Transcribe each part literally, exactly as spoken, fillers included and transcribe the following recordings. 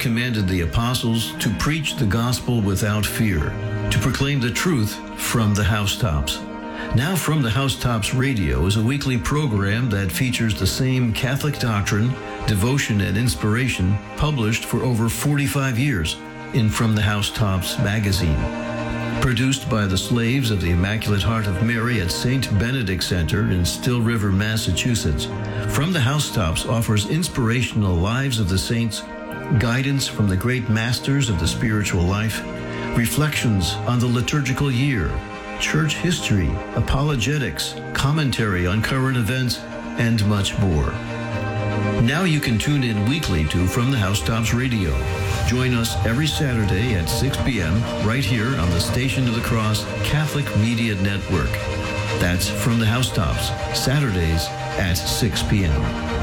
commanded the apostles to preach the gospel without fear, to proclaim the truth from the housetops. Now From the Housetops Radio is a weekly program that features the same Catholic doctrine, devotion, and inspiration published for over forty-five years in From the Housetops magazine. Produced by the slaves of the Immaculate Heart of Mary at Saint Benedict Center in Still River, Massachusetts, From the Housetops offers inspirational lives of the saints, guidance from the great masters of the spiritual life, reflections on the liturgical year, church history, apologetics, commentary on current events, and much more. Now you can tune in weekly to From the Housetops Radio. Join us every Saturday at six p.m. right here on the Station of the Cross Catholic Media Network. That's From the Housetops, Saturdays at six p.m.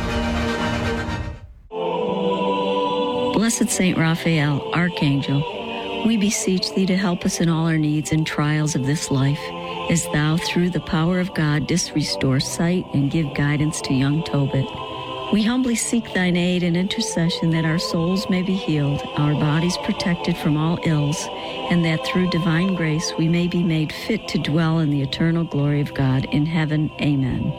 Blessed Saint Raphael, Archangel, we beseech thee to help us in all our needs and trials of this life, as thou, through the power of God, didst restore sight and give guidance to young Tobit. We humbly seek thine aid and intercession that our souls may be healed, our bodies protected from all ills, and that through divine grace we may be made fit to dwell in the eternal glory of God in heaven. Amen.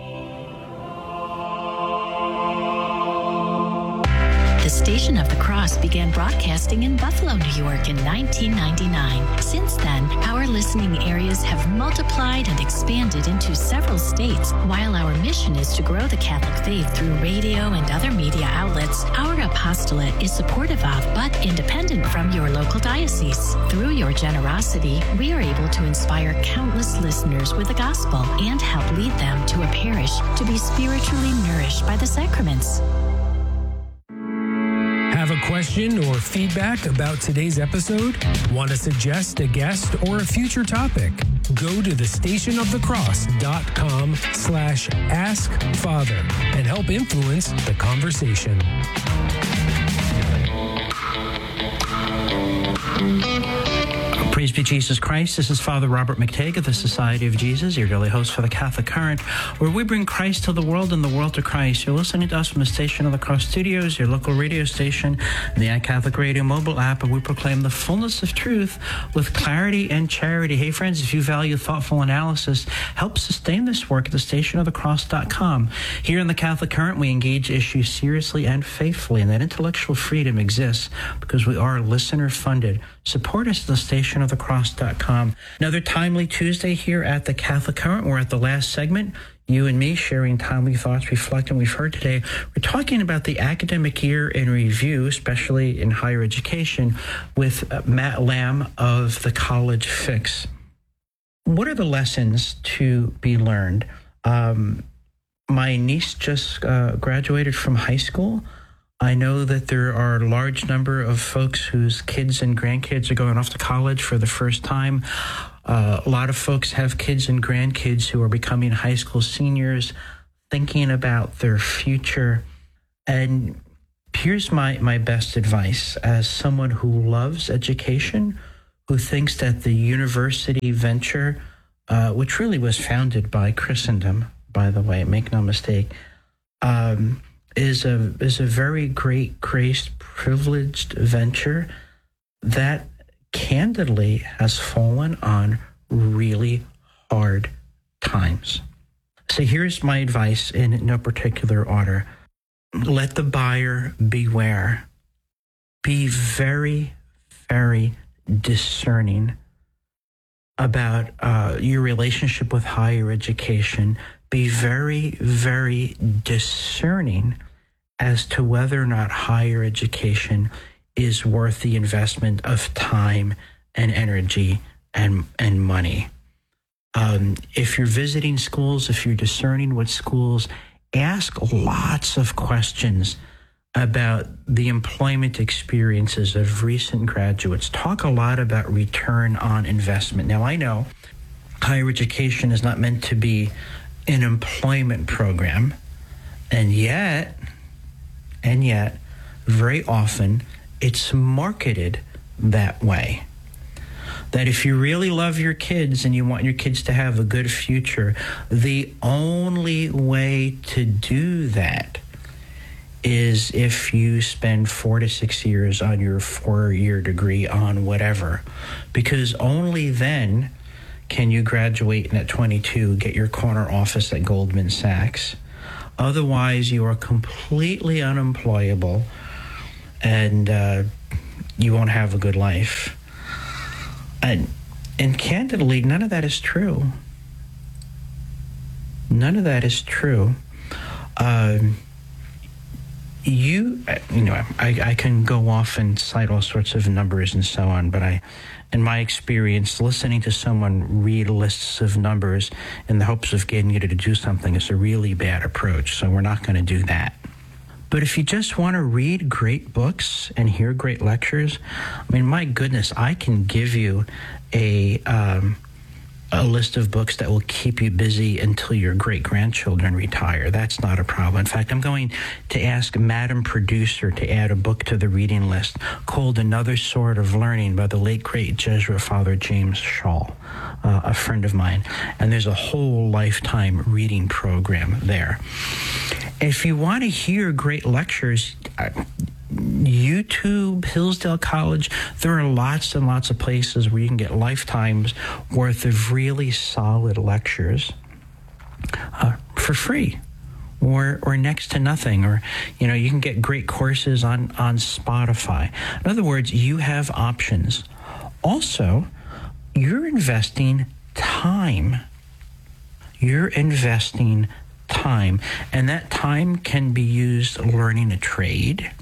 The Station of the Cross began broadcasting in Buffalo, New York in nineteen ninety-nine. Since then, our listening areas have multiplied and expanded into several states. While our mission is to grow the Catholic faith through radio and other media outlets, our apostolate is supportive of but independent from your local diocese. Through your generosity, we are able to inspire countless listeners with the gospel and help lead them to a parish to be spiritually nourished by the sacraments. Have a question or feedback about today's episode? Want to suggest a guest or a future topic? Go to the station of the cross dot com slash ask father and help influence the conversation. Praise be Jesus Christ. This is Father Robert McTague of the Society of Jesus, your daily host for the Catholic Current, where we bring Christ to the world and the world to Christ. You're listening to us from the Station of the Cross Studios, your local radio station, and the iCatholic Radio mobile app, and we proclaim the fullness of truth with clarity and charity. Hey, friends, if you value thoughtful analysis, help sustain this work at the station of the cross dot com. Here in the Catholic Current, we engage issues seriously and faithfully, and that intellectual freedom exists because we are listener-funded. Support us at the station of the cross dot com. Another timely Tuesday here at the Catholic Current. We're at the last segment. You and me sharing timely thoughts, reflecting we've heard today. We're talking about the academic year in review, especially in higher education, with uh, Matt Lamb of the College Fix. What are the lessons to be learned? Um, my niece just uh, graduated from high school. I know that there are a large number of folks whose kids and grandkids are going off to college for the first time. Uh, a lot of folks have kids and grandkids who are becoming high school seniors, thinking about their future. And here's my, my best advice as someone who loves education, who thinks that the university venture, uh, which really was founded by Christendom, by the way, make no mistake, um, is a is a very great, graced, privileged venture that candidly has fallen on really hard times. So here's my advice in no particular order. Let the buyer beware. Be very, very discerning about uh, your relationship with higher education. Be very, very discerning as to whether or not higher education is worth the investment of time and energy and, and money. Um, if you're visiting schools, if you're discerning with schools, ask lots of questions about the employment experiences of recent graduates. Talk a lot about return on investment. Now, I know higher education is not meant to be an employment program, and yet, and yet, very often it's marketed that way. That if you really love your kids and you want your kids to have a good future, the only way to do that is if you spend four to six years on your four-year degree on whatever, because only then can you graduate and at twenty-two get your corner office at Goldman Sachs. Otherwise, you are completely unemployable and uh, you won't have a good life. And, and candidly, none of that is true. None of that is true. Um, you, you know, I, I can go off and cite all sorts of numbers and so on, but I, in my experience, listening to someone read lists of numbers in the hopes of getting you to do something is a really bad approach, so we're not going to do that. But if you just want to read great books and hear great lectures, I mean, my goodness, I can give you a um, a list of books that will keep you busy until your great-grandchildren retire. That's not a problem. In fact, I'm going to ask Madam Producer to add a book to the reading list called Another Sort of Learning by the late, great Jesuit Father James Schall, uh, a friend of mine. And there's a whole lifetime reading program there. If you want to hear great lectures, YouTube, Hillsdale College, there are lots and lots of places where you can get lifetimes worth of really solid lectures uh, for free or or next to nothing. Or, you know, you can get great courses on, on Spotify. In other words, you have options. Also, you're investing time. You're investing time. And that time can be used learning a trade,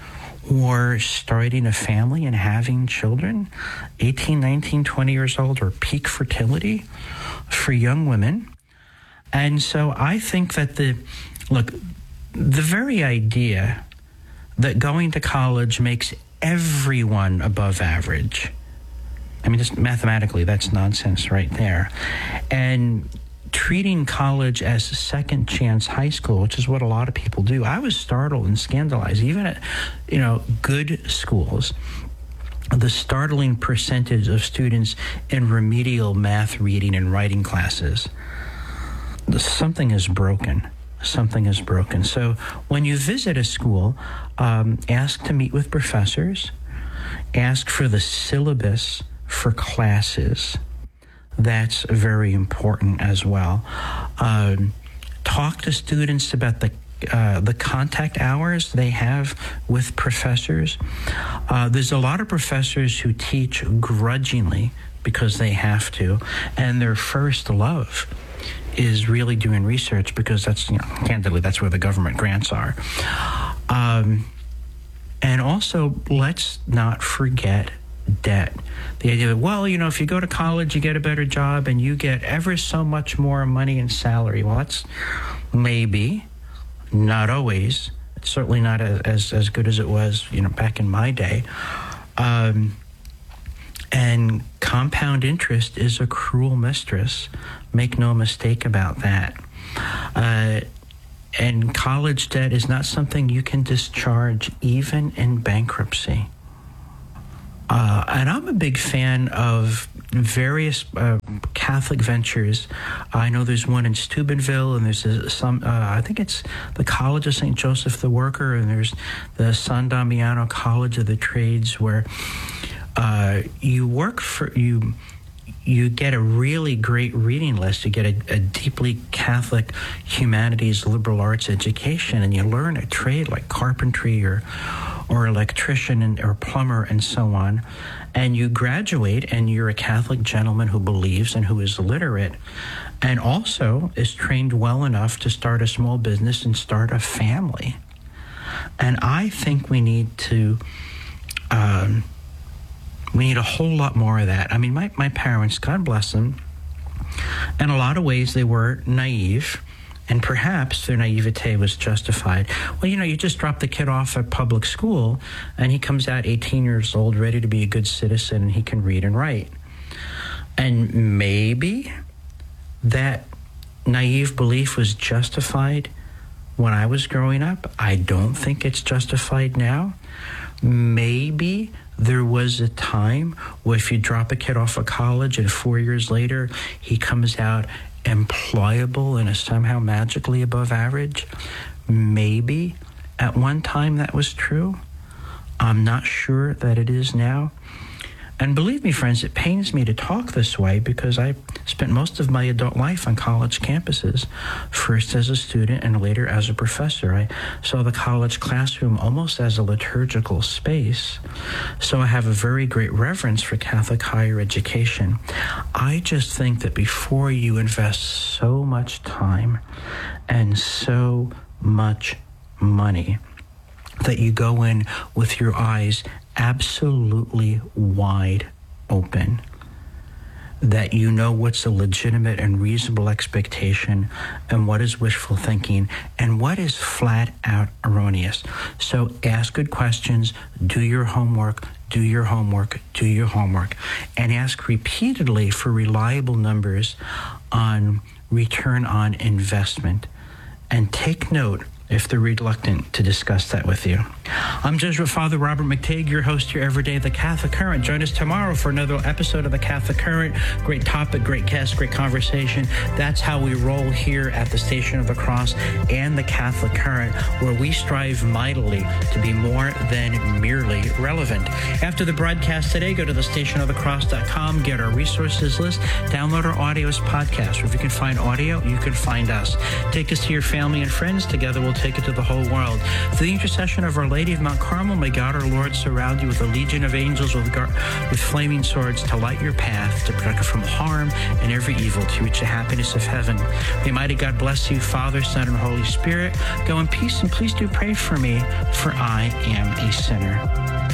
or starting a family and having children, eighteen, nineteen, twenty years old, or peak fertility for young women. And so I think that the, look, the very idea that going to college makes everyone above average, I mean, just mathematically, that's nonsense right there. And treating college as a second chance high school, which is what a lot of people do. I was startled and scandalized, even at, you know, good schools, the startling percentage of students in remedial math reading and writing classes. Something is broken. Something is broken. So when you visit a school, um, ask to meet with professors, ask for the syllabus for classes. That's very important as well. Um, talk to students about the uh, the contact hours they have with professors. Uh, there's a lot of professors who teach grudgingly because they have to, and their first love is really doing research because that's, you know, candidly, that's where the government grants are. Um, and also, let's not forget debt. The idea that, well, you know, if you go to college, you get a better job and you get ever so much more money and salary. Well, that's maybe, not always. It's certainly not as as good as it was, you know, back in my day. Um, and compound interest is a cruel mistress. Make no mistake about that. Uh, and college debt is not something you can discharge even in bankruptcy. Uh, and I'm a big fan of various uh, Catholic ventures. I know there's one in Steubenville, and there's a, some, uh, I think it's the College of Saint Joseph the Worker, and there's the San Damiano College of the Trades, where uh, you work for, you you get a really great reading list. You get a, a deeply Catholic humanities liberal arts education, and you learn a trade like carpentry or or electrician and, or plumber and so on, and you graduate and you're a Catholic gentleman who believes and who is literate and also is trained well enough to start a small business and start a family. And I think we need to, um, we need a whole lot more of that. I mean, my, my parents, God bless them, in a lot of ways they were naive, and perhaps their naivete was justified. Well, you know, you just drop the kid off at public school, and he comes out eighteen years old, ready to be a good citizen, and he can read and write. And maybe that naive belief was justified when I was growing up. I don't think it's justified now. Maybe there was a time where if you drop a kid off of college and four years later he comes out employable and is somehow magically above average. Maybe At one time that was true. I'm not sure that it is now. And believe me, friends, it pains me to talk this way because I spent most of my adult life on college campuses, first as a student and later as a professor. I saw the college classroom almost as a liturgical space, so I have a very great reverence for Catholic higher education. I just think that before you invest so much time and so much money, that you go in with your eyes absolutely wide open, that you know what's a legitimate and reasonable expectation and what is wishful thinking and what is flat out erroneous. So ask good questions, do your homework, do your homework, do your homework, and ask repeatedly for reliable numbers on return on investment. And take note if they're reluctant to discuss that with you. I'm Jesuit Father Robert McTeigue, your host here every day of The Catholic Current. Join us tomorrow for another episode of The Catholic Current. Great topic, great guest, great conversation. That's how we roll here at the Station of the Cross and The Catholic Current, where we strive mightily to be more than merely relevant. After the broadcast today, go to the station of the cross dot com, get our resources list, download our audio as podcast. If you can find audio, you can find us. Take us to your family and friends. Together we'll take it to the whole world. Through the intercession of Our Lady of Mount Carmel, may God our Lord surround you with a legion of angels with, gar- with flaming swords to light your path, to protect you from harm and every evil, to reach the happiness of heaven. May mighty God bless you, Father, Son, and Holy Spirit. Go in peace, and please do pray for me, for I am a sinner.